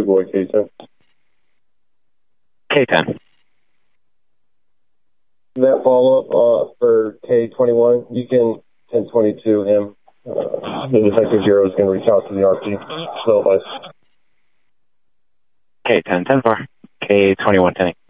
boy, K10. K10. That follow-up for K21, you can 1022 him. The Detective Bureau is going to reach out to the RP. So, K10, 10-4. K21, 10.